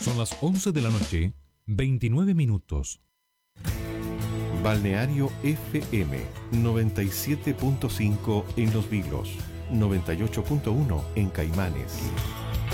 Son las 11 de la noche, 29 minutos. Balneario FM 97.5 en Los Vilos, 98.1 en Caimanes.